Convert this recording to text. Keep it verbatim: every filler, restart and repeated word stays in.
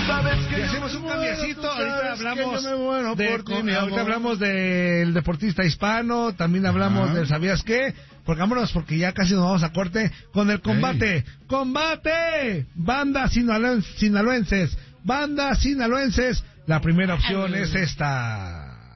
Y hacemos un cambiecito, ahorita hablamos me muero de, por ti, con- mi ahorita amor. hablamos del deportista hispano, también hablamos Ajá. del ¿sabías qué? Porque vámonos, porque ya casi nos vamos a corte con el combate. ¡Combate! Bandas sinaloen- sinaloenses, bandas sinaloenses. La primera opción es esta.